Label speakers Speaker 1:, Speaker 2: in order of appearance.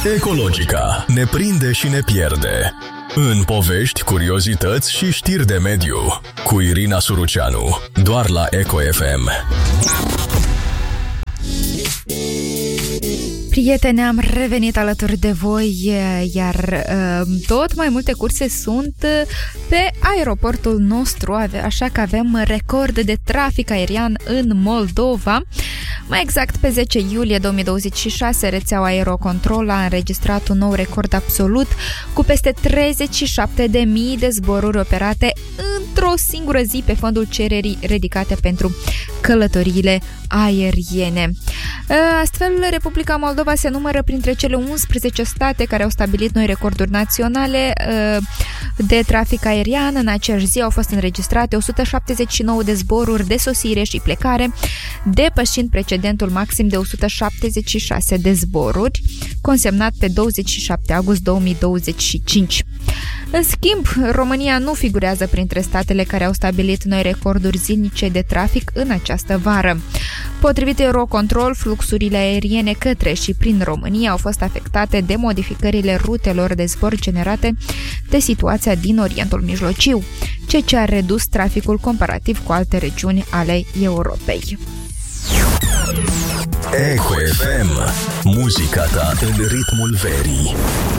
Speaker 1: Ecologica ne prinde și ne pierde. În povești, curiozități și știri de mediu. Cu Irina Suruceanu. Doar la Eco FM.
Speaker 2: Prieteni, am revenit alături de voi, iar tot mai multe curse sunt pe aeroportul nostru, așa că avem record de trafic aerian în Moldova. Mai exact, pe 10 iulie 2026, rețeaua Aerocontrol a înregistrat un nou record absolut cu peste 37.000 de zboruri operate într-o singură zi pe fondul cererii ridicate pentru călătoriile aeriene. Astfel, Republica Moldova se numără printre cele 11 state care au stabilit noi recorduri naționale de trafic aerian. În aceeași zi au fost înregistrate 179 de zboruri de sosire și plecare, depășind precedentul maxim de 176 de zboruri, consemnat pe 27 august 2025. În schimb, România nu figurează printre statele care au stabilit noi recorduri zilnice de trafic în această vară. Potrivit Eurocontrol, fluxurile aeriene către și prin România au fost afectate de modificările rutelor de zbor generate de situația din Orientul Mijlociu, ceea ce a redus traficul comparativ cu alte regiuni ale Europei.
Speaker 1: Eco FM, muzica ta în ritmul verii.